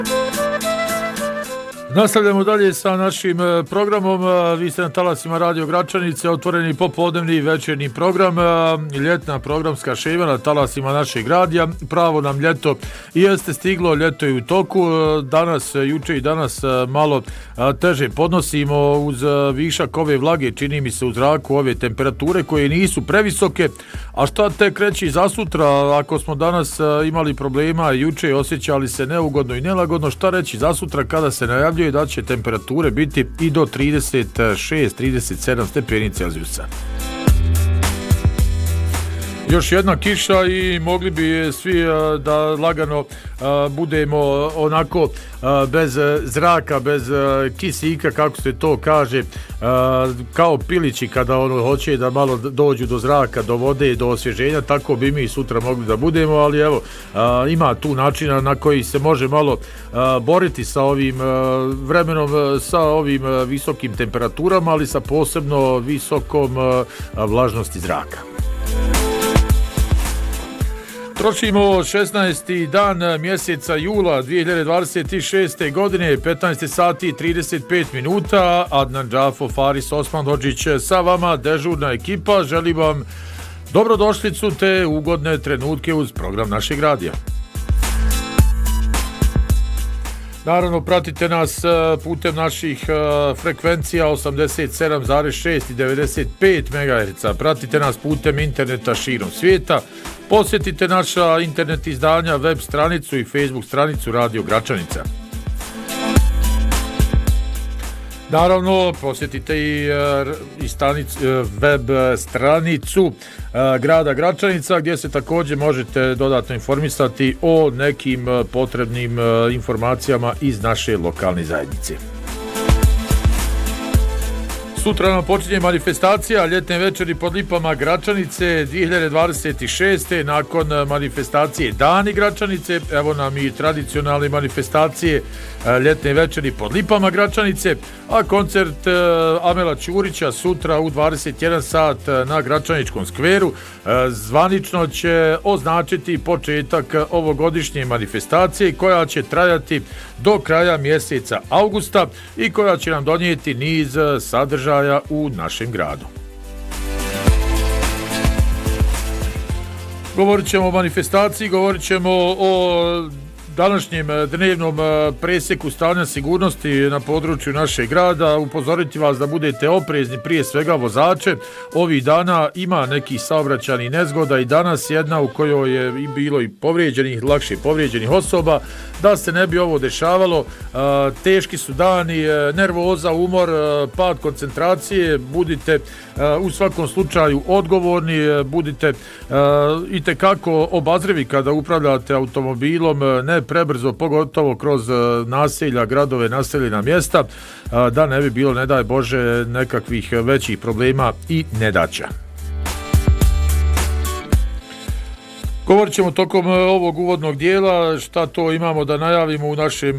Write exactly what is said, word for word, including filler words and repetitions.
Nastavljamo dalje sa našim programom. Vi ste na talasima Radio Gračanice, otvoreni popodnevni i večernji program, ljetna programska šema na talasima našeg radija. Pravo nam ljeto i jeste stiglo, ljeto je u toku. Danas, juče i danas malo teže podnosimo uz višak ove vlage, čini mi se u zraku, ove temperature koje nisu previsoke. A šta tek reći za sutra, ako smo danas imali problema, juče osjećali se neugodno i nelagodno, šta reći za sutra kada se najavljuje da će temperature biti i do trideset šest trideset sedam stepeni Celzijusa. Još jedna kiša i mogli bi svi da lagano budemo onako bez zraka, bez kisika, kako se to kaže, kao pilići kada ono hoće da malo dođu do zraka, do vode, do osvježenja, tako bi mi sutra mogli da budemo, ali evo, ima tu načina na koji se može malo boriti sa ovim vremenom, sa ovim visokim temperaturama, ali sa posebno visokom vlažnosti zraka. Trošimo šesnaesti dan mjeseca jula dvije hiljade dvadeset šeste. godine, petnaest sati i trideset pet minuta. Adnan Džafo, Faris Osmanhodžić sa vama, dežurna ekipa. Želim vam dobrodošlicu te ugodne trenutke uz program našeg radija. Naravno, pratite nas putem naših frekvencija osamdeset sedam zarez šest i devedeset pet megaherca. Pratite nas putem interneta širom svijeta. Posjetite naša internet izdanja, web stranicu i Facebook stranicu Radio Gračanica. Naravno, posjetite i, i stanic, web stranicu grada Gračanica, gdje se također možete dodatno informisati o nekim potrebnim informacijama iz naše lokalne zajednice. Sutra nam počinje manifestacija ljetne večeri pod lipama Gračanice dvije hiljade dvadeset šeste. Nakon manifestacije Dani Gračanice, evo nam i tradicionalne manifestacije ljetne večeri pod lipama Gračanice, a koncert Amela Ćurića sutra u dvadeset jedan sat na Gračaničkom skveru zvanično će označiti početak ovogodišnje manifestacije koja će trajati do kraja mjeseca augusta i koja će nam donijeti niz sadržaja u našem gradu. Govorit ćemo o manifestaciji, govorit ćemo o današnjem dnevnom presjeku stanja sigurnosti na području našeg grada, upozoriti vas da budete oprezni, prije svega vozače. Ovih dana ima nekih saobraćajnih nezgoda i danas jedna u kojoj je bilo i povrijeđenih, lakše povrijeđenih osoba. Da se ne bi ovo dešavalo, teški su dani, nervoza, umor, pad koncentracije, budite u svakom slučaju odgovorni, budite itekako obazrivi kada upravljate automobilom, ne prebrzo, pogotovo kroz naselja, gradove, naseljena mjesta, da ne bi bilo, ne daj Bože, nekakvih većih problema i nedaća. Govorit ćemo tokom ovog uvodnog dijela šta to imamo da najavimo u našem